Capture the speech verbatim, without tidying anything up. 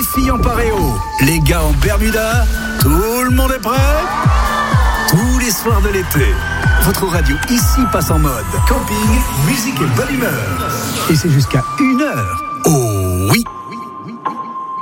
filles en paréo, les gars en Bermuda, tout le monde est prêt? Tous les soirs de l'été, votre radio ici passe en mode camping, musique et bonne humeur. Et c'est jusqu'à une heure.